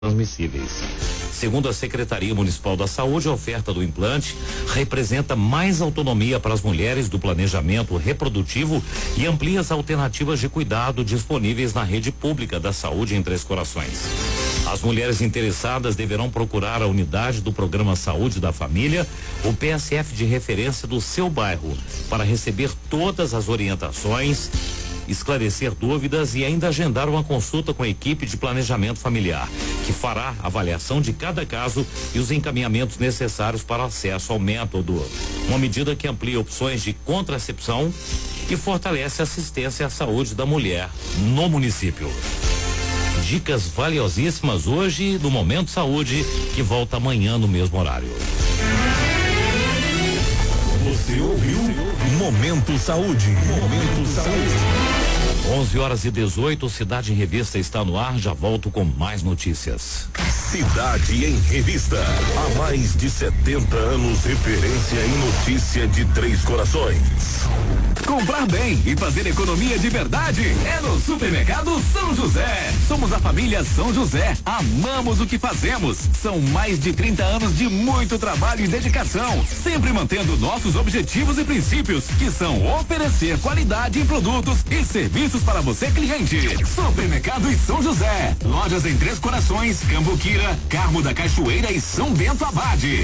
transmissíveis. Segundo a Secretaria Municipal da Saúde, a oferta do implante representa mais autonomia para as mulheres do planejamento reprodutivo e amplia as alternativas de cuidado disponíveis na rede pública da saúde em Três Corações. As mulheres interessadas deverão procurar a unidade do Programa Saúde da Família, o PSF de referência do seu bairro, para receber todas as orientações, esclarecer dúvidas e ainda agendar uma consulta com a equipe de planejamento familiar, que fará avaliação de cada caso e os encaminhamentos necessários para acesso ao método. Uma medida que amplia opções de contracepção e fortalece a assistência à saúde da mulher no município. Dicas valiosíssimas hoje do Momento Saúde, que volta amanhã no mesmo horário. Você ouviu? Momento Saúde. Momento Saúde. 11h18, Cidade em Revista está no ar, já volto com mais notícias. Cidade em Revista, há mais de 70 anos referência em notícia de Três Corações. Comprar bem e fazer economia de verdade é no Supermercado São José. Somos a família São José, amamos o que fazemos. São mais de 30 anos de muito trabalho e dedicação, sempre mantendo nossos objetivos e princípios, que são oferecer qualidade em produtos e serviços para você, cliente. Supermercado e São José, lojas em Três Corações, Cambuquira, Carmo da Cachoeira e São Bento Abade.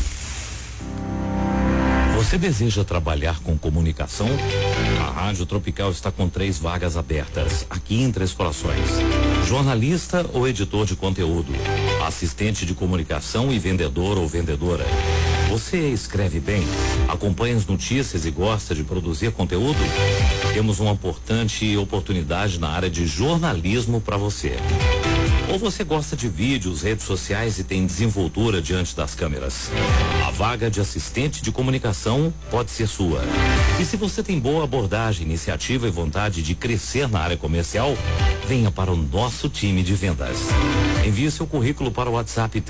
Você deseja trabalhar com comunicação? A Rádio Tropical está com 3 vagas abertas, aqui em Três Corações. Jornalista ou editor de conteúdo, assistente de comunicação e vendedor ou vendedora. Você escreve bem, acompanha as notícias e gosta de produzir conteúdo? Temos uma importante oportunidade na área de jornalismo para você. Ou você gosta de vídeos, redes sociais e tem desenvoltura diante das câmeras? A vaga de assistente de comunicação pode ser sua. E se você tem boa abordagem, iniciativa e vontade de crescer na área comercial, venha para o nosso time de vendas. Envie seu currículo para o WhatsApp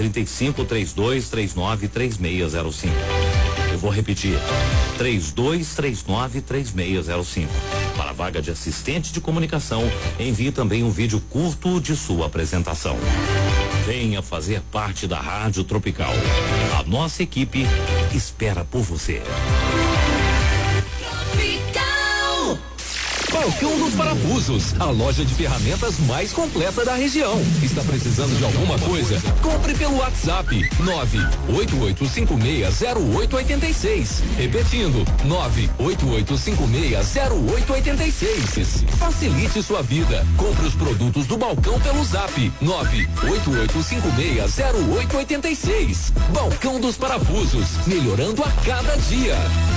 3532393605. Eu vou repetir, 32393605. Para a vaga de assistente de comunicação, envie também um vídeo curto de sua apresentação. Venha fazer parte da Rádio Tropical. A nossa equipe espera por você. Balcão dos Parafusos, a loja de ferramentas mais completa da região. Está precisando de alguma coisa? Compre pelo WhatsApp 988560886. Repetindo, 988560886. Facilite sua vida. Compre os produtos do balcão pelo Zap 988560886. Balcão dos Parafusos, melhorando a cada dia.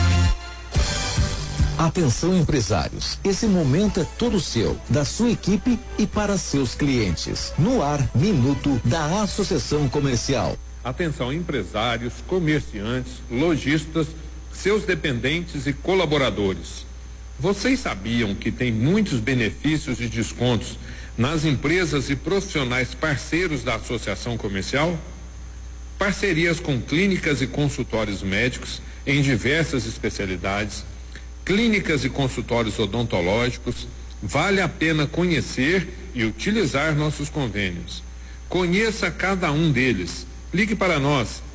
Atenção, empresários, esse momento é todo seu, da sua equipe e para seus clientes. No ar, Minuto da Associação Comercial. Atenção, empresários, comerciantes, lojistas, seus dependentes e colaboradores. Vocês sabiam que tem muitos benefícios e descontos nas empresas e profissionais parceiros da Associação Comercial? Parcerias com clínicas e consultórios médicos em diversas especialidades, clínicas e consultórios odontológicos. Vale a pena conhecer e utilizar nossos convênios. Conheça cada um deles. Ligue para nós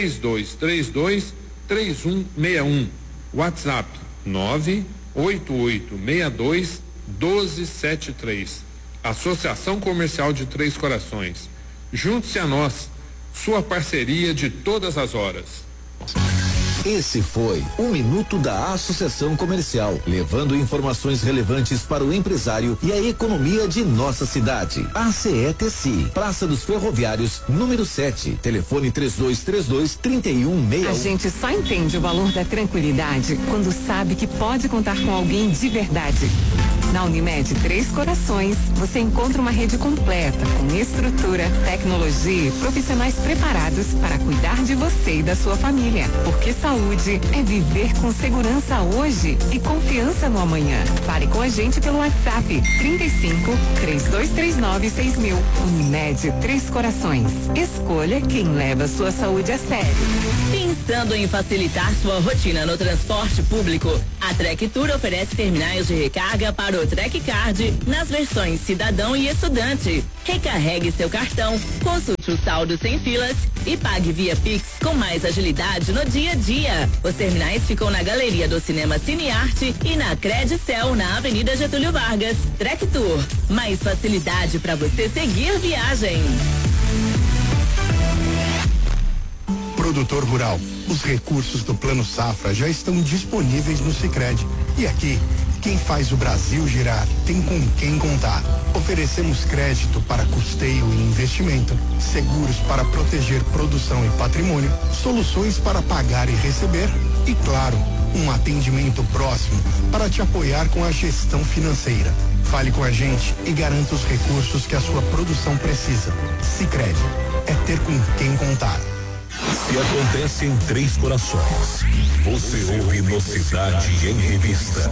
3232-3161. WhatsApp 98862-1273. Associação Comercial de Três Corações. Junte-se a nós, sua parceria de todas as horas. Esse foi o Minuto da Associação Comercial, levando informações relevantes para o empresário e a economia de nossa cidade. ACETC, Praça dos Ferroviários, número 7, telefone 3232-3161. A gente só entende o valor da tranquilidade quando sabe que pode contar com alguém de verdade. Na Unimed Três Corações, você encontra uma rede completa, com estrutura, tecnologia e profissionais preparados para cuidar de você e da sua família. Porque saúde é viver com segurança hoje e confiança no amanhã. Fale com a gente pelo WhatsApp 35-3239-6000. Unimed Três Corações. Escolha quem leva sua saúde a sério. Pensando em facilitar sua rotina no transporte público, a Trek Tour oferece terminais de recarga para o Track Card nas versões cidadão e estudante. Recarregue seu cartão, consulte o saldo sem filas e pague via Pix com mais agilidade no dia a dia. Os terminais ficam na galeria do Cinema Cinearte e na Credicel, na Avenida Getúlio Vargas. Track Tour, mais facilidade para você seguir viagem. Produtor rural, os recursos do Plano Safra já estão disponíveis no Sicredi. E aqui, quem faz o Brasil girar tem com quem contar. Oferecemos crédito para custeio e investimento, seguros para proteger produção e patrimônio, soluções para pagar e receber e, claro, um atendimento próximo para te apoiar com a gestão financeira. Fale com a gente e garanta os recursos que a sua produção precisa. Sicredi, é ter com quem contar. Se acontece em Três Corações, você ouve no Cidade em Revista.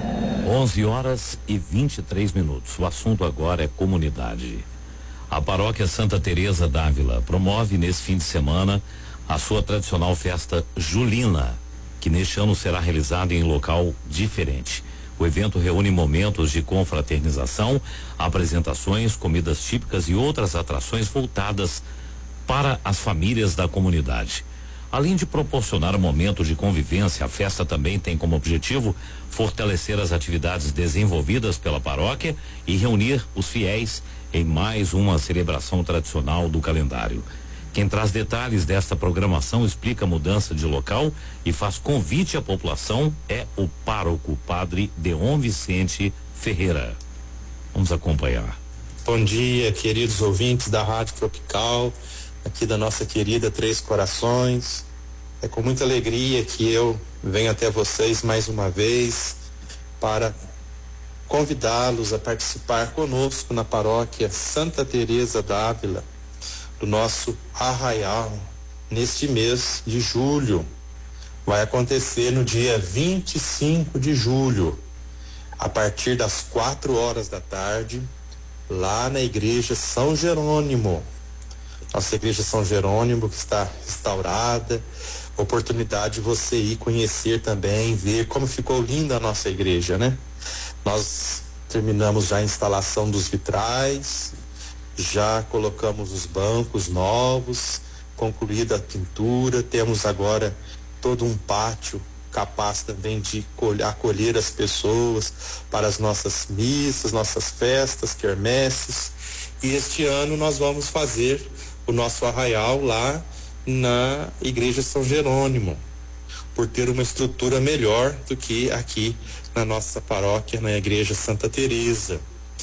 11h23. O assunto agora é comunidade. A paróquia Santa Teresa d'Ávila promove nesse fim de semana a sua tradicional festa julina, que neste ano será realizada em local diferente. O evento reúne momentos de confraternização, apresentações, comidas típicas e outras atrações voltadas para as famílias da comunidade. Além de proporcionar um momento de convivência, a festa também tem como objetivo fortalecer as atividades desenvolvidas pela paróquia e reunir os fiéis em mais uma celebração tradicional do calendário. Quem traz detalhes desta programação, explica a mudança de local e faz convite à população é o pároco Padre Deon Vicente Ferreira. Vamos acompanhar. Bom dia, queridos ouvintes da Rádio Tropical, aqui da nossa querida Três Corações. É com muita alegria que eu venho até vocês mais uma vez para convidá-los a participar conosco na paróquia Santa Teresa d'Ávila, do nosso arraial, neste mês de julho. Vai acontecer no dia 25 de julho, a partir das 4 horas da tarde, lá na igreja São Jerônimo. Nossa igreja São Jerônimo, que está restaurada, oportunidade de você ir conhecer também, ver como ficou linda a nossa igreja, né? Nós terminamos já a instalação dos vitrais, já colocamos os bancos novos, concluída a pintura, temos agora todo um pátio capaz também de acolher as pessoas para as nossas missas, nossas festas, quermesses. E este ano nós vamos fazer o nosso arraial lá na igreja São Jerônimo, por ter uma estrutura melhor do que aqui na nossa paróquia, na igreja Santa Teresa.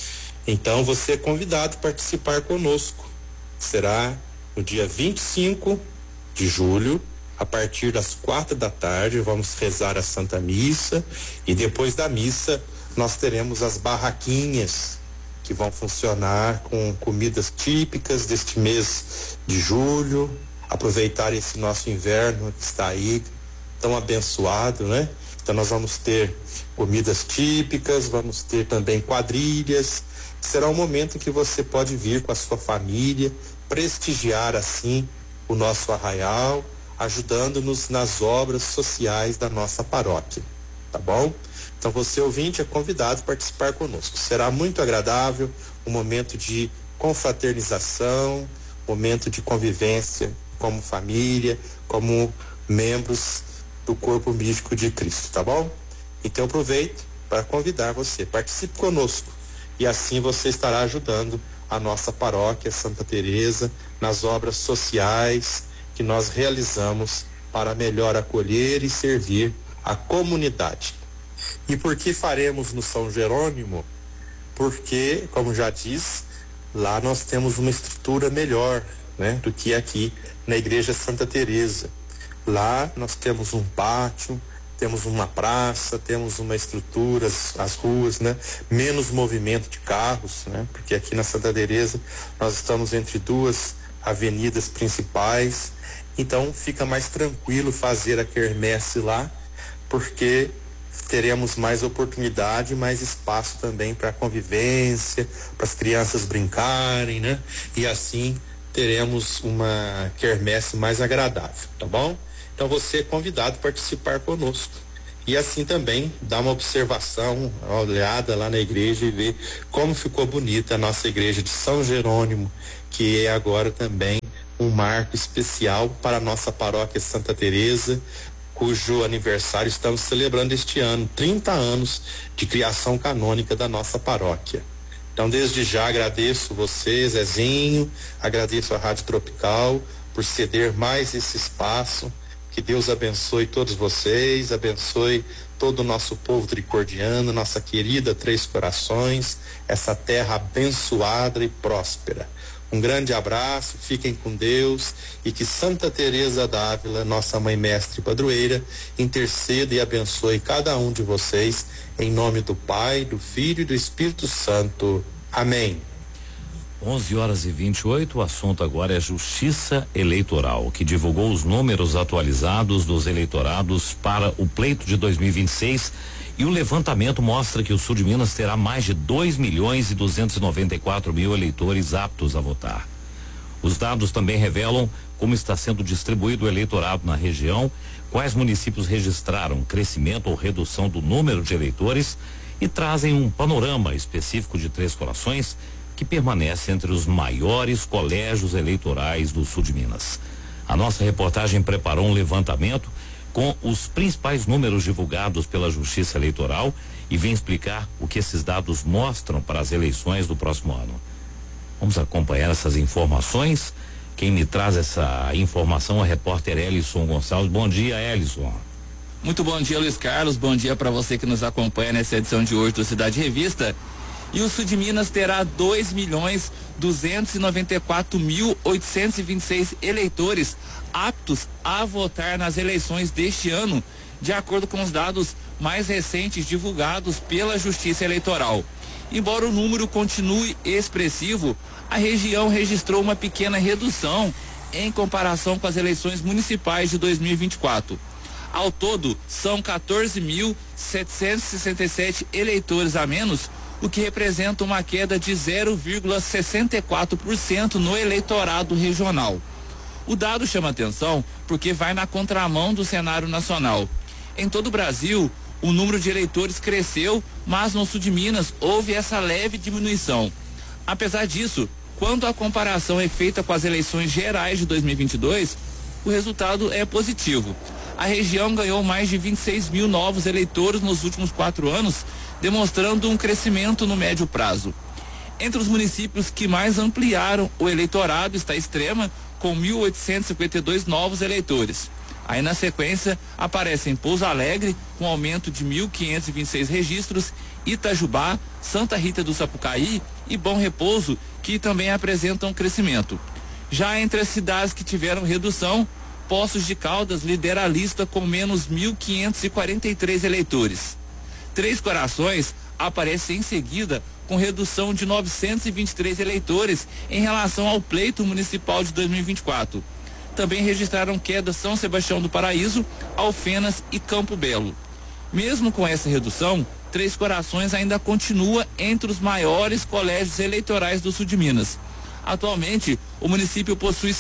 Então você é convidado a participar conosco. Será no dia 25 de julho, a partir das 4 da tarde, vamos rezar a Santa Missa e depois da missa nós teremos as barraquinhas que vão funcionar com comidas típicas deste mês de julho, aproveitar esse nosso inverno que está aí tão abençoado, né? Então nós vamos ter comidas típicas, vamos ter também quadrilhas. Será um momento que você pode vir com a sua família, prestigiar assim o nosso arraial, ajudando-nos nas obras sociais da nossa paróquia, tá bom? Então você ouvinte é convidado a participar conosco. Será muito agradável, um momento de confraternização, momento de convivência como família, como membros do corpo místico de Cristo, tá bom? Então aproveito para convidar você, participe conosco e assim você estará ajudando a nossa paróquia Santa Teresa nas obras sociais que nós realizamos para melhor acolher e servir a comunidade. E por que faremos no São Jerônimo? Porque, como já diz, lá nós temos uma estrutura melhor, né, do que aqui na igreja Santa Teresa. Lá nós temos um pátio, temos uma praça, temos uma estrutura, as ruas, né, menos movimento de carros, né, porque aqui na Santa Teresa nós estamos entre duas avenidas principais, então fica mais tranquilo fazer a quermesse lá, porque teremos mais oportunidade, mais espaço também para convivência, para as crianças brincarem, né? E assim teremos uma quermesse mais agradável, tá bom? Então você é convidado a participar conosco. e assim também dar uma observação, uma olhada lá na igreja e ver como ficou bonita a nossa igreja de São Jerônimo, que é agora também um marco especial para a nossa paróquia Santa Teresa, cujo aniversário estamos celebrando este ano, 30 anos de criação canônica da nossa paróquia. Então, desde já agradeço você, Zezinho, agradeço a Rádio Tropical por ceder mais esse espaço. Que Deus abençoe todos vocês, abençoe todo o nosso povo tricordiano, nossa querida Três Corações, essa terra abençoada e próspera. Um grande abraço, fiquem com Deus e que Santa Teresa d'Ávila, nossa mãe mestre e padroeira, interceda e abençoe cada um de vocês, em nome do Pai, do Filho e do Espírito Santo. Amém. 11h28, o assunto agora é Justiça Eleitoral, que divulgou os números atualizados dos eleitorados para o pleito de 2026 e o levantamento mostra que o sul de Minas terá mais de 2.294.000 eleitores aptos a votar. Os dados também revelam como está sendo distribuído o eleitorado na região, quais municípios registraram crescimento ou redução do número de eleitores e trazem um panorama específico de Três Corações, que permanece entre os maiores colégios eleitorais do sul de Minas. A nossa reportagem preparou um levantamento com os principais números divulgados pela Justiça Eleitoral e vem explicar o que esses dados mostram para as eleições do próximo ano. Vamos acompanhar essas informações. Quem me traz essa informação é o repórter Elison Gonçalves. Bom dia, Elison. Muito bom dia, Luiz Carlos. Bom dia para você que nos acompanha nessa edição de hoje do Cidade Revista. E o sul de Minas terá 2.294.826 eleitores aptos a votar nas eleições deste ano, de acordo com os dados mais recentes divulgados pela Justiça Eleitoral. Embora o número continue expressivo, a região registrou uma pequena redução em comparação com as eleições municipais de 2024. Ao todo, são 14.767 eleitores a menos, o que representa uma queda de 0,64% no eleitorado regional. O dado chama atenção porque vai na contramão do cenário nacional. Em todo o Brasil, o número de eleitores cresceu, mas no sul de Minas houve essa leve diminuição. Apesar disso, quando a comparação é feita com as eleições gerais de 2022, o resultado é positivo. A região ganhou mais de 26 mil novos eleitores nos últimos 4 anos, demonstrando um crescimento no médio prazo. Entre os municípios que mais ampliaram o eleitorado está Extrema, com 1.852 novos eleitores. Aí na sequência aparecem Pouso Alegre, com aumento de 1.526 registros, Itajubá, Santa Rita do Sapucaí e Bom Repouso, que também apresentam crescimento. Já entre as cidades que tiveram redução, Poços de Caldas lidera a lista com menos 1.543 eleitores. Três Corações aparece em seguida com redução de 923 eleitores em relação ao pleito municipal de 2024. Também registraram queda São Sebastião do Paraíso, Alfenas e Campo Belo. Mesmo com essa redução, Três Corações ainda continua entre os maiores colégios eleitorais do sul de Minas. Atualmente, o município possui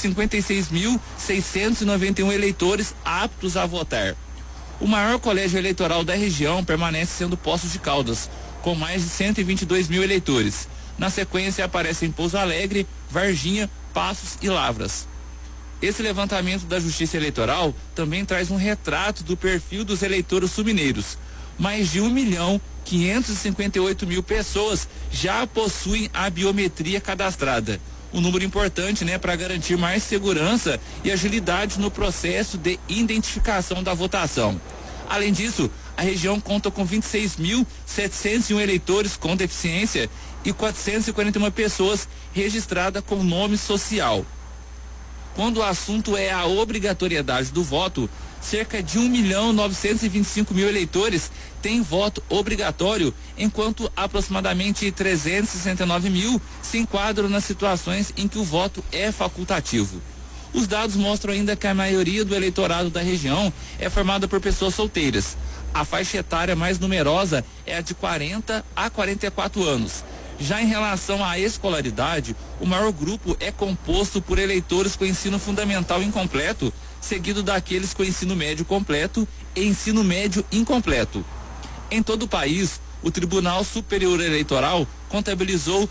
56.691 eleitores aptos a votar. O maior colégio eleitoral da região permanece sendo Poços de Caldas, com mais de 122 mil eleitores. Na sequência aparecem Pouso Alegre, Varginha, Passos e Lavras. Esse levantamento da Justiça Eleitoral também traz um retrato do perfil dos eleitores sul-mineiros. Mais de 1.558.000 pessoas já possuem a biometria cadastrada. Um número importante, para garantir mais segurança e agilidade no processo de identificação da votação. Além disso, a região conta com 26.701 eleitores com deficiência e 441 pessoas registradas com nome social. Quando o assunto é a obrigatoriedade do voto, cerca de 1.925.000 eleitores têm voto obrigatório, enquanto aproximadamente 369.000 se enquadram nas situações em que o voto é facultativo. Os dados mostram ainda que a maioria do eleitorado da região é formada por pessoas solteiras. A faixa etária mais numerosa é a de 40 a 44 anos. Já em relação à escolaridade, o maior grupo é composto por eleitores com ensino fundamental incompleto, seguido daqueles com ensino médio completo e ensino médio incompleto. Em todo o país, o Tribunal Superior Eleitoral contabilizou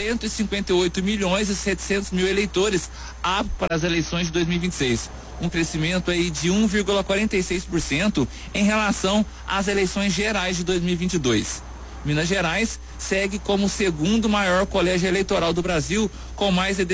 158.700.000 eleitores aptos para as eleições de 2026. Um crescimento aí de 1,46% em relação às eleições gerais de 2022. Minas Gerais segue como o segundo maior colégio eleitoral do Brasil, com mais de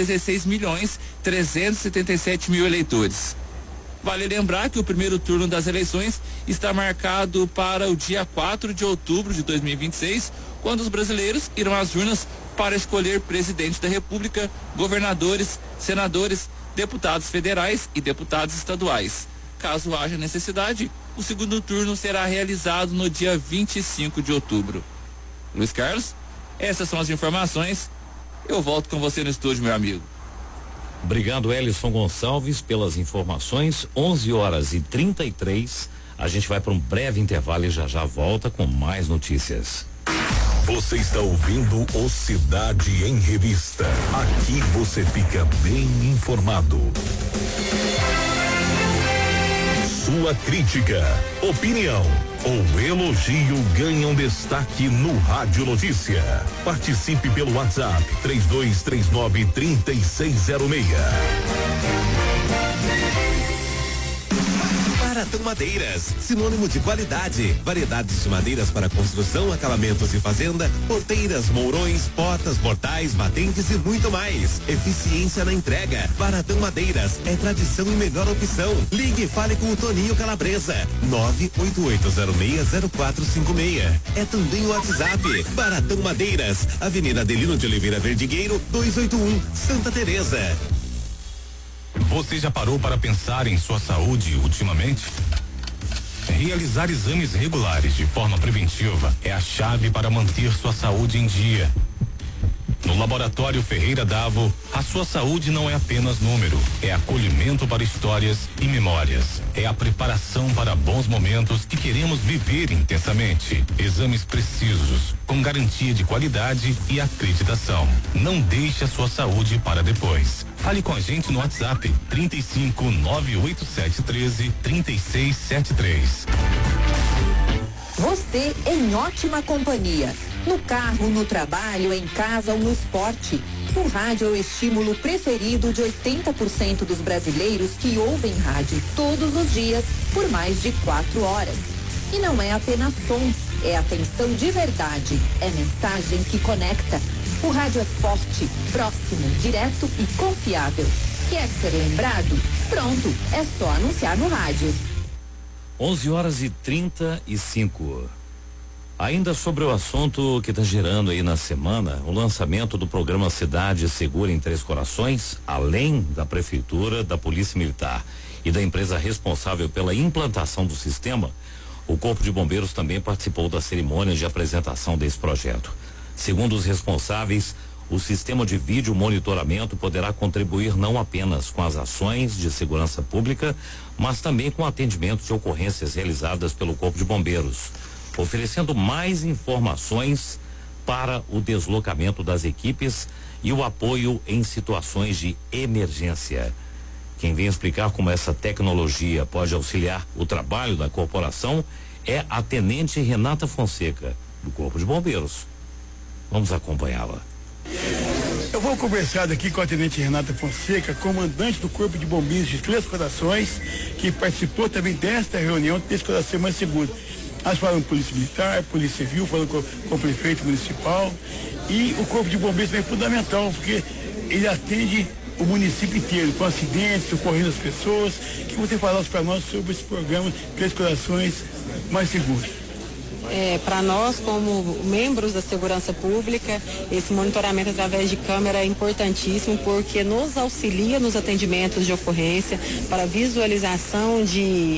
16.377.000 eleitores. Vale lembrar que o primeiro turno das eleições está marcado para o dia 4 de outubro de 2026, quando os brasileiros irão às urnas para escolher presidente da República, governadores, senadores, deputados federais e deputados estaduais. Caso haja necessidade, o segundo turno será realizado no dia 25 de outubro. Luiz Carlos, essas são as informações. Eu volto com você no estúdio, meu amigo. Obrigado, Elison Gonçalves, pelas informações. 11h33. A gente vai para um breve intervalo e já volta com mais notícias. Você está ouvindo o Cidade em Revista. Aqui você fica bem informado. Sua crítica, opinião ou elogio ganham destaque no Rádio Notícia. Participe pelo WhatsApp 3239-3606. Baratão Madeiras, sinônimo de qualidade, variedades de madeiras para construção, acabamentos e fazenda, porteiras, mourões, portas, portais, batentes e muito mais. Eficiência na entrega. Baratão Madeiras é tradição e melhor opção. Ligue e fale com o Toninho Calabresa, 988060456. É também o WhatsApp. Baratão Madeiras, Avenida Adelino de Oliveira Verdigueiro, 281, Santa Teresa. Você já parou para pensar em sua saúde ultimamente? Realizar exames regulares de forma preventiva é a chave para manter sua saúde em dia. No Laboratório Ferreira Davo, a sua saúde não é apenas número, é acolhimento para histórias e memórias. É a preparação para bons momentos que queremos viver intensamente. Exames precisos, com garantia de qualidade e acreditação. Não deixe a sua saúde para depois. Fale com a gente no WhatsApp 35-98713-3673. Você em ótima companhia. No carro, no trabalho, em casa ou no esporte. O rádio é o estímulo preferido de 80% dos brasileiros que ouvem rádio todos os dias por mais de 4 horas. E não é apenas som, é atenção de verdade, é mensagem que conecta. O rádio é forte, próximo, direto e confiável. Quer ser lembrado? Pronto, é só anunciar no rádio. 11h35. Ainda sobre o assunto que está girando aí na semana, o lançamento do programa Cidade Segura em Três Corações, além da Prefeitura, da Polícia Militar e da empresa responsável pela implantação do sistema, o Corpo de Bombeiros também participou da cerimônia de apresentação desse projeto. Segundo os responsáveis, o sistema de vídeo monitoramento poderá contribuir não apenas com as ações de segurança pública, mas também com atendimento de ocorrências realizadas pelo Corpo de Bombeiros, oferecendo mais informações para o deslocamento das equipes e o apoio em situações de emergência. Quem vem explicar como essa tecnologia pode auxiliar o trabalho da corporação é a Tenente Renata Fonseca, do Corpo de Bombeiros. Vamos acompanhá-la. Eu vou conversar aqui com a Tenente Renata Fonseca, comandante do Corpo de Bombeiros de Três Corações, que participou também desta reunião de Três Corações Mais Seguros. Nós falamos Polícia Militar, Polícia Civil, falando com o prefeito municipal, e o Corpo de Bombeiros é fundamental, porque ele atende o município inteiro, com acidentes, socorrendo as pessoas. Que você falasse para nós sobre esse programa Três Corações Mais Seguros? Para nós, como membros da segurança pública, esse monitoramento através de câmera é importantíssimo, porque nos auxilia nos atendimentos de ocorrência, para visualização de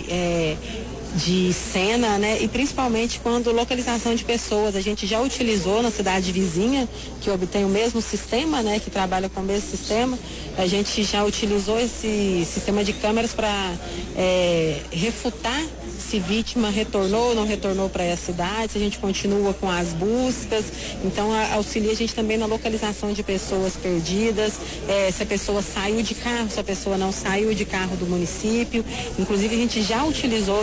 cena, né? E principalmente quando localização de pessoas. A gente já utilizou na cidade vizinha, que obtém o mesmo sistema, né? Que trabalha com o mesmo sistema. A gente já utilizou esse sistema de câmeras para refutar se vítima retornou ou não retornou para a cidade, se a gente continua com as buscas. Então auxilia a gente também na localização de pessoas perdidas, se a pessoa saiu de carro, se a pessoa não saiu de carro do município. Inclusive a gente já utilizou isso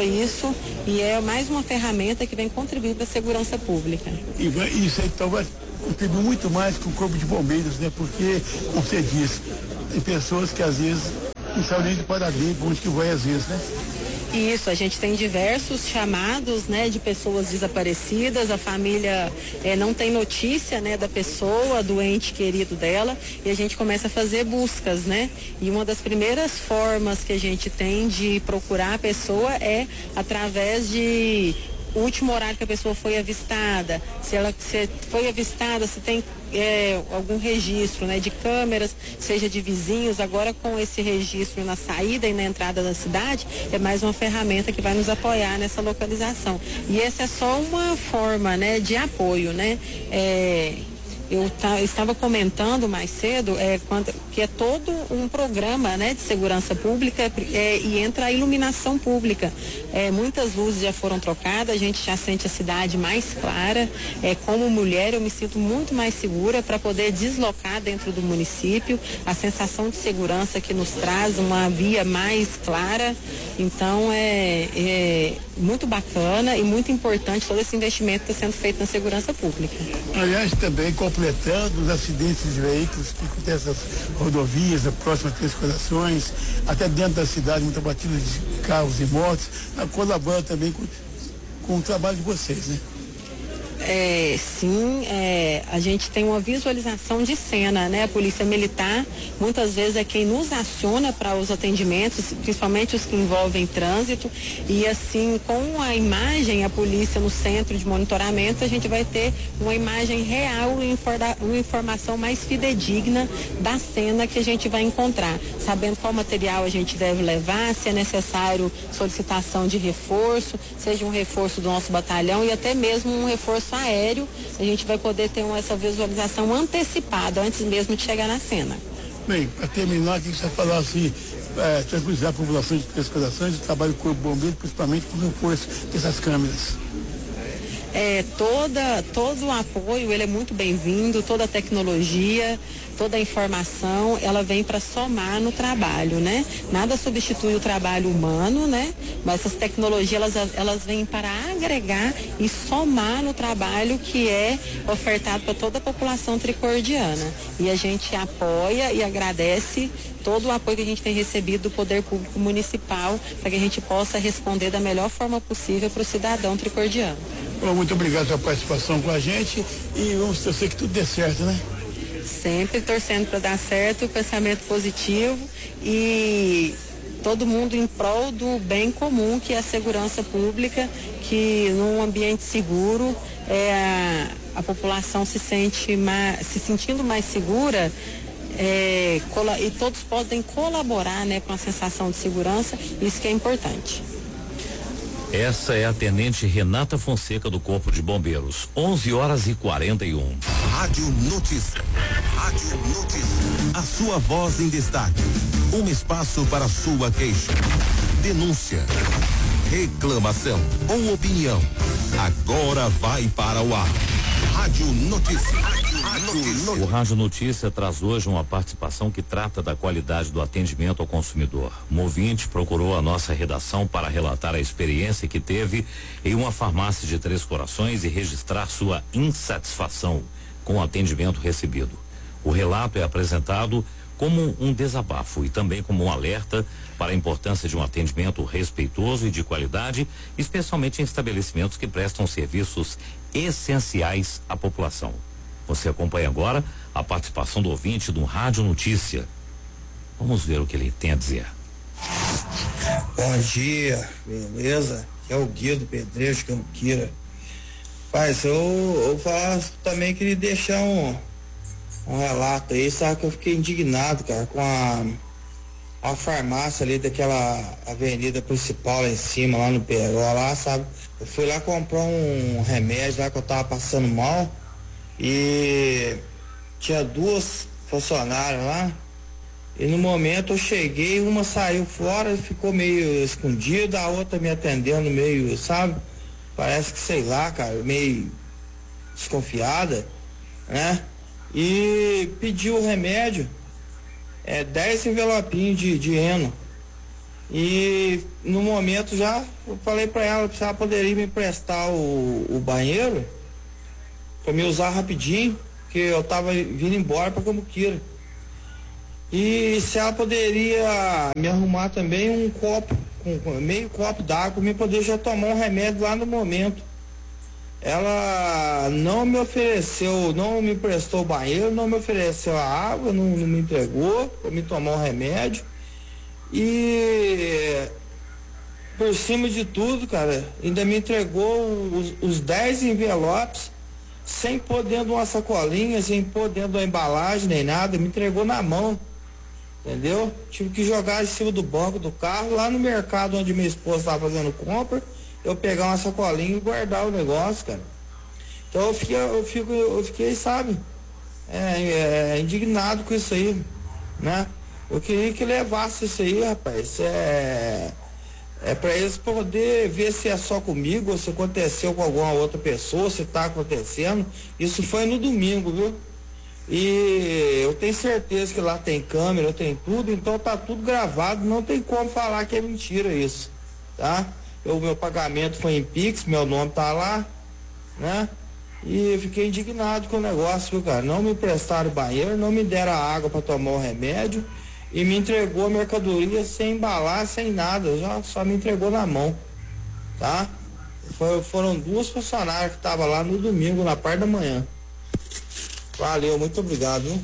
isso e é mais uma ferramenta que vem contribuir para a segurança pública. Isso aí então vai contribuir muito mais com o Corpo de Bombeiros, né? Porque, como você disse, tem pessoas que às vezes não sabem nem de paradeiro, onde que vai às vezes, né? Isso, a gente tem diversos chamados, né, de pessoas desaparecidas, a família não tem notícia, né, da pessoa, do ente querido dela, e a gente começa a fazer buscas, né? E uma das primeiras formas que a gente tem de procurar a pessoa é através de o último horário que a pessoa foi avistada, se foi avistada, se tem algum registro, né, de câmeras, seja de vizinhos. Agora com esse registro na saída e na entrada da cidade, é mais uma ferramenta que vai nos apoiar nessa localização. E essa é só uma forma, né, de apoio, né? Eu estava comentando mais cedo que é todo um programa, né, de segurança pública e entra a iluminação pública. Muitas luzes já foram trocadas, a gente já sente a cidade mais clara. Como mulher, eu me sinto muito mais segura para poder deslocar dentro do município. A sensação de segurança que nos traz uma via mais clara. Então é muito bacana e muito importante todo esse investimento que está sendo feito na segurança pública. Aliás, também completando os acidentes de veículos que acontecem nas rodovias, nas próximas Três Corações, até dentro da cidade, muita batida de carros e motos, colabora também com o trabalho de vocês, né? Sim, a gente tem uma visualização de cena, né? A Polícia Militar muitas vezes é quem nos aciona para os atendimentos, principalmente os que envolvem trânsito, e assim, com a imagem, a polícia no centro de monitoramento, a gente vai ter uma imagem real e uma informação mais fidedigna da cena que a gente vai encontrar, sabendo qual material a gente deve levar, se é necessário solicitação de reforço, seja um reforço do nosso batalhão e até mesmo um reforço aéreo, a gente vai poder ter essa visualização antecipada antes mesmo de chegar na cena. Bem, para terminar, aqui você falar assim, tranquilizar a população de Três Corações, o trabalho do Corpo de Bombeiros, principalmente com o reforço dessas câmeras. Todo o apoio, ele é muito bem-vindo, toda a tecnologia, toda a informação, ela vem para somar no trabalho, né? Nada substitui o trabalho humano, né? Mas essas tecnologias, elas vêm para agregar e somar no trabalho que é ofertado para toda a população tricordiana. E a gente apoia e agradece todo o apoio que a gente tem recebido do Poder Público Municipal para que a gente possa responder da melhor forma possível para o cidadão tricordiano. Bom, muito obrigado pela participação com a gente e vamos torcer que tudo dê certo, né? Sempre torcendo para dar certo, pensamento positivo e todo mundo em prol do bem comum, que é a segurança pública, que num ambiente seguro a população se sentindo mais segura. E todos podem colaborar, né, com a sensação de segurança, isso que é importante. Essa é a Tenente Renata Fonseca do Corpo de Bombeiros. 11h41. Rádio Notícia. Rádio Notícia. A sua voz em destaque. Um espaço para sua queixa, denúncia, reclamação ou opinião. Agora vai para o ar. Rádio Notícia. O Rádio Notícia traz hoje uma participação que trata da qualidade do atendimento ao consumidor. Um ouvinte procurou a nossa redação para relatar a experiência que teve em uma farmácia de Três Corações e registrar sua insatisfação com o atendimento recebido. O relato é apresentado como um desabafo e também como um alerta para a importância de um atendimento respeitoso e de qualidade, especialmente em estabelecimentos que prestam serviços essenciais à população. Você acompanha agora a participação do ouvinte do Rádio Notícia. Vamos ver o que ele tem a dizer. Bom dia, beleza? Aqui é o Guido Pedreiro de Cambuquira. Mas eu também queria deixar um relato aí, sabe, que eu fiquei indignado, cara, com a farmácia ali daquela avenida principal lá em cima, lá no Peró, lá, sabe? Eu fui lá comprar um remédio lá que eu tava passando mal e tinha duas funcionárias lá e no momento eu cheguei, uma saiu fora e ficou meio escondida, a outra me atendendo meio, sabe? Parece que, sei lá, cara, meio desconfiada, né? E pediu o remédio, 10 envelopinhos de Eno. E no momento já eu falei para ela se ela poderia me emprestar o banheiro para me usar rapidinho, porque eu tava vindo embora para Cambuquira. E se ela poderia me arrumar também um copo, meio copo d'água, para mim poder já tomar um remédio lá no momento. Ela não me ofereceu, não me emprestou o banheiro, não me ofereceu a água, não me entregou para me tomar um remédio. E por cima de tudo, cara, ainda me entregou os 10 envelopes sem pôr dentro de uma sacolinha, sem pôr dentro de uma embalagem nem nada, me entregou na mão, entendeu? Tive que jogar em cima do banco do carro, lá no mercado onde minha esposa estava fazendo compra, eu pegar uma sacolinha e guardar o negócio, cara. Então eu fiquei, sabe, indignado com isso aí, né? Eu queria que levasse isso aí, rapaz. É para eles poder ver se é só comigo ou se aconteceu com alguma outra pessoa, se tá acontecendo. Isso foi no domingo, viu? E eu tenho certeza que lá tem câmera, tem tudo, então tá tudo gravado, não tem como falar que é mentira isso, tá? Meu pagamento foi em Pix, meu nome tá lá, né? E eu fiquei indignado com o negócio, viu, cara? Não me emprestaram o banheiro, não me deram a água para tomar o remédio e me entregou a mercadoria sem embalar, sem nada, só me entregou na mão, tá? Foram 2 funcionárias que estavam lá no domingo, na parte da manhã. Valeu, muito obrigado, viu?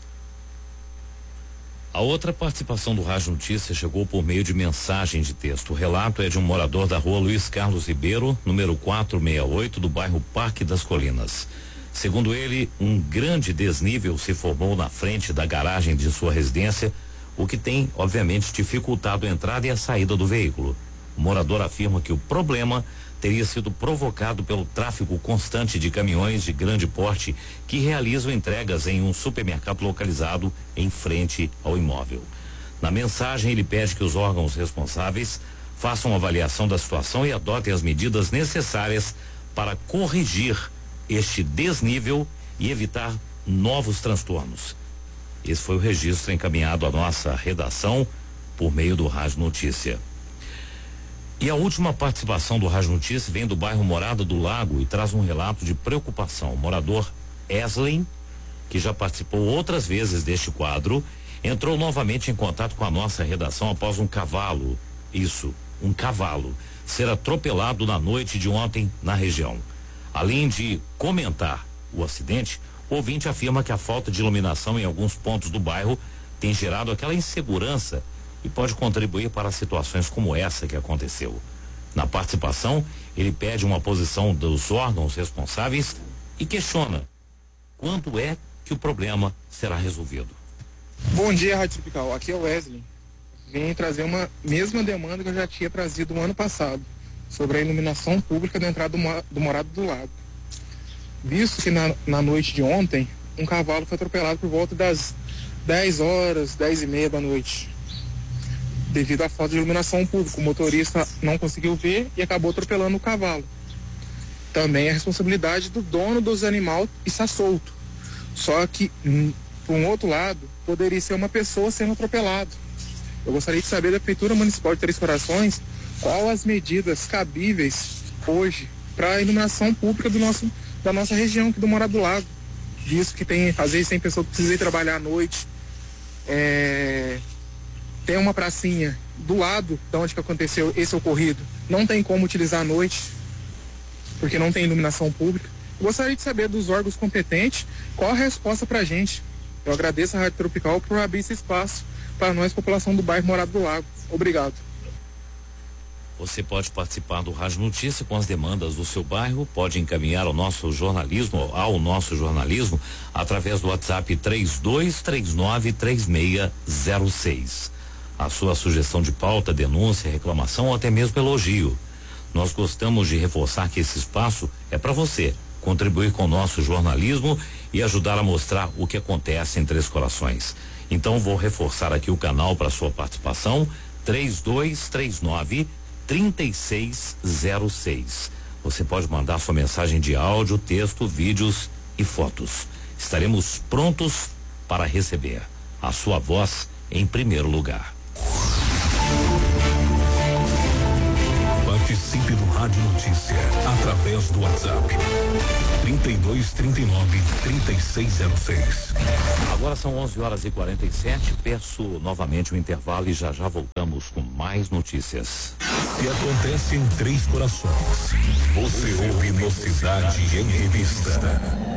A outra participação do Rádio Notícia chegou por meio de mensagem de texto. O relato é de um morador da rua Luiz Carlos Ribeiro, número 468, do bairro Parque das Colinas. Segundo ele, um grande desnível se formou na frente da garagem de sua residência, o que tem, obviamente, dificultado a entrada e a saída do veículo. O morador afirma que o problema teria sido provocado pelo tráfego constante de caminhões de grande porte que realizam entregas em um supermercado localizado em frente ao imóvel. Na mensagem, ele pede que os órgãos responsáveis façam uma avaliação da situação e adotem as medidas necessárias para corrigir este desnível e evitar novos transtornos. Esse foi o registro encaminhado à nossa redação por meio do Rádio Notícia. E a última participação do Rádio Notícia vem do bairro Morada do Lago e traz um relato de preocupação. O morador Eslin, que já participou outras vezes deste quadro, entrou novamente em contato com a nossa redação após um cavalo, ser atropelado na noite de ontem na região. Além de comentar o acidente, o ouvinte afirma que a falta de iluminação em alguns pontos do bairro tem gerado aquela insegurança e pode contribuir para situações como essa que aconteceu. Na participação, ele pede uma posição dos órgãos responsáveis e questiona quando é que o problema será resolvido. Bom dia, Rádio Tropical. Aqui é o Wesley. Vim trazer uma mesma demanda que eu já tinha trazido no ano passado, sobre a iluminação pública da entrada do Morado do Lago. Visto que na noite de ontem, um cavalo foi atropelado por volta das 10 horas, 10h30 da noite. Devido à falta de iluminação pública, o motorista não conseguiu ver e acabou atropelando o cavalo. Também é responsabilidade do dono dos animais estar solto. Só que, por um outro lado, poderia ser uma pessoa sendo atropelada. Eu gostaria de saber da Prefeitura Municipal de Três Corações qual as medidas cabíveis hoje para a iluminação pública da nossa região aqui do Morado do Lago. Visto que tem, às vezes, tem pessoa que precisa ir trabalhar à noite. Tem uma pracinha do lado de onde que aconteceu esse ocorrido. Não tem como utilizar à noite, porque não tem iluminação pública. Eu gostaria de saber dos órgãos competentes qual a resposta pra gente. Eu agradeço a Rádio Tropical por abrir esse espaço para nós, população do bairro Morado do Lago. Obrigado. Você pode participar do Rádio Notícia com as demandas do seu bairro, pode encaminhar ao nosso jornalismo através do WhatsApp 32393606. A sua sugestão de pauta, denúncia, reclamação ou até mesmo elogio. Nós gostamos de reforçar que esse espaço é para você contribuir com o nosso jornalismo e ajudar a mostrar o que acontece em Três Corações. Então vou reforçar aqui o canal para sua participação, 3239-3606. Você pode mandar sua mensagem de áudio, texto, vídeos e fotos. Estaremos prontos para receber a sua voz em primeiro lugar. Participe do Rádio Notícia através do WhatsApp 3239-3606. Agora são 11h47. Peço novamente o intervalo e já voltamos com mais notícias. Se acontece em Três Corações, você ouve no Cidade em Revista.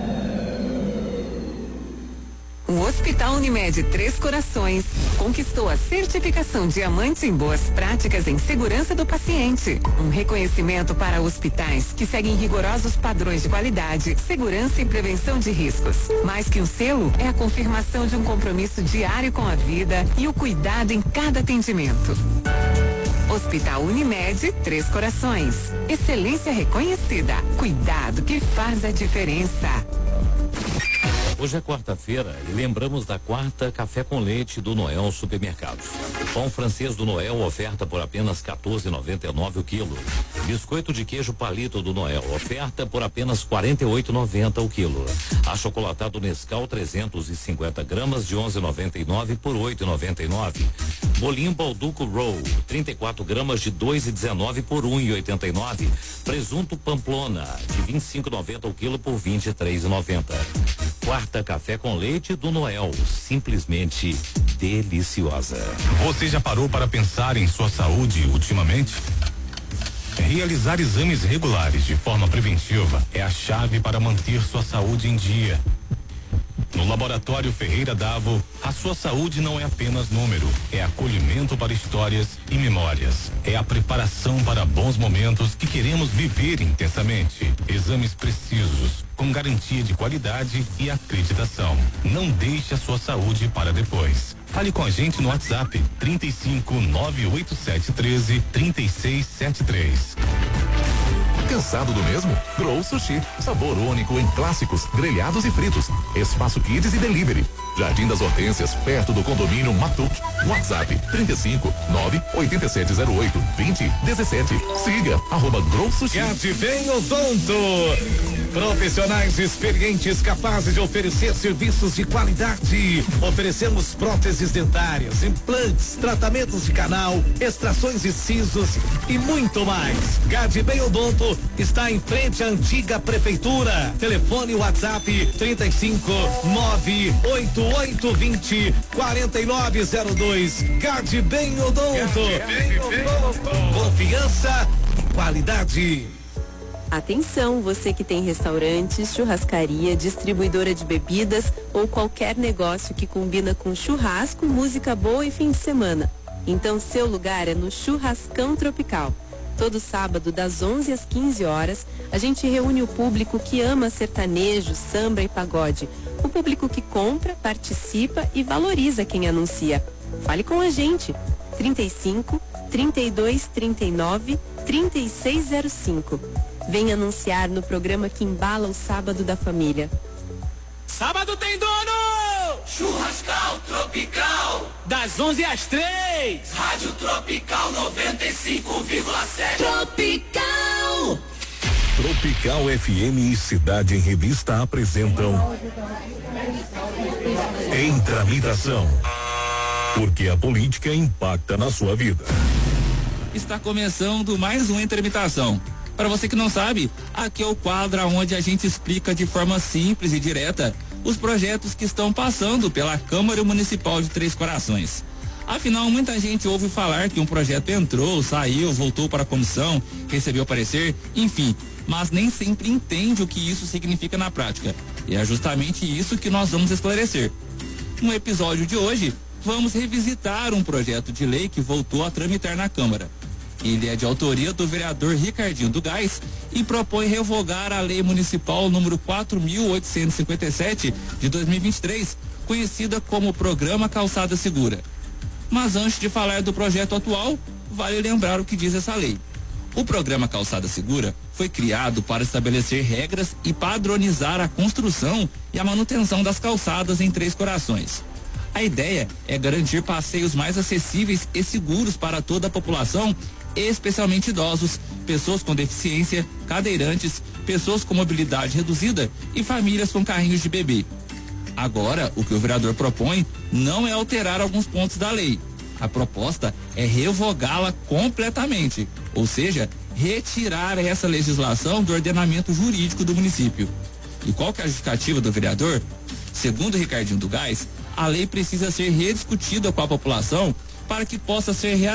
O Hospital Unimed Três Corações conquistou a certificação Diamante em Boas Práticas em Segurança do Paciente. Um reconhecimento para hospitais que seguem rigorosos padrões de qualidade, segurança e prevenção de riscos. Mais que um selo, é a confirmação de um compromisso diário com a vida e o cuidado em cada atendimento. Hospital Unimed Três Corações. Excelência reconhecida. Cuidado que faz a diferença. Hoje é quarta-feira e lembramos da quarta Café com Leite do Noel Supermercados. Pão francês do Noel, oferta por apenas R$14,99 o quilo. Biscoito de queijo palito do Noel, oferta por apenas R$48,90 o quilo. Achocolatado Nescau 350 gramas de R$11,99 por R$8,99. Bolinho Balduco Roll, 34 gramas de R$2,19 por R$1,89. Presunto Pamplona, de R$25,90 o quilo por R$23,90. Quarta Café com Leite do Noel, simplesmente deliciosa. Você já parou para pensar em sua saúde ultimamente? Realizar exames regulares de forma preventiva é a chave para manter sua saúde em dia. No Laboratório Ferreira Davo, a sua saúde não é apenas número, é acolhimento para histórias e memórias. É a preparação para bons momentos que queremos viver intensamente. Exames precisos, com garantia de qualidade e acreditação. Não deixe a sua saúde para depois. Fale com a gente no WhatsApp 35-98713-3673. Cansado do mesmo? Grow Sushi. Sabor único em clássicos, grelhados e fritos. Espaço Kids e Delivery. Jardim das Hortênsias, perto do condomínio Matuque. WhatsApp 35-98708-2017. Siga @Grow Sushi. Gadbem Odonto. Profissionais experientes capazes de oferecer serviços de qualidade. Oferecemos próteses dentárias, implantes, tratamentos de canal, extrações de sisos e muito mais. Gadbem Odonto está em frente à antiga prefeitura. Telefone WhatsApp 35-98820-4902. Gadbem Odonto. Confiança e qualidade. Atenção, você que tem restaurantes, churrascaria, distribuidora de bebidas ou qualquer negócio que combina com churrasco, música boa e fim de semana. Então seu lugar é no Churrascão Tropical. Todo sábado, das 11 às 15 horas, a gente reúne o público que ama sertanejo, samba e pagode. O público que compra, participa e valoriza quem anuncia. Fale com a gente. 35-3239-3605. Vem anunciar no programa que embala o sábado da família. Sábado tem dono! Churrascal Tropical! Das 11 às 3! Rádio Tropical 95,7. Tropical! Tropical FM e Cidade em Revista apresentam Em Tramitação. Porque a política impacta na sua vida. Está começando mais um Em Tramitação. Para você que não sabe, aqui é o quadro onde a gente explica de forma simples e direta os projetos que estão passando pela Câmara Municipal de Três Corações. Afinal, muita gente ouve falar que um projeto entrou, saiu, voltou para a comissão, recebeu parecer, enfim, mas nem sempre entende o que isso significa na prática. E é justamente isso que nós vamos esclarecer. No episódio de hoje, vamos revisitar um projeto de lei que voltou a tramitar na Câmara. Ele é de autoria do vereador Ricardinho do Gás e propõe revogar a Lei Municipal número 4.857 de 2023, conhecida como Programa Calçada Segura. Mas antes de falar do projeto atual, vale lembrar o que diz essa lei. O Programa Calçada Segura foi criado para estabelecer regras e padronizar a construção e a manutenção das calçadas em Três Corações. A ideia é garantir passeios mais acessíveis e seguros para toda a população, especialmente idosos, pessoas com deficiência, cadeirantes, pessoas com mobilidade reduzida e famílias com carrinhos de bebê. Agora, o que o vereador propõe não é alterar alguns pontos da lei. A proposta é revogá-la completamente, ou seja, retirar essa legislação do ordenamento jurídico do município. E qual que é a justificativa do vereador? Segundo o Ricardinho do Gás, a lei precisa ser rediscutida com a população para que possa ser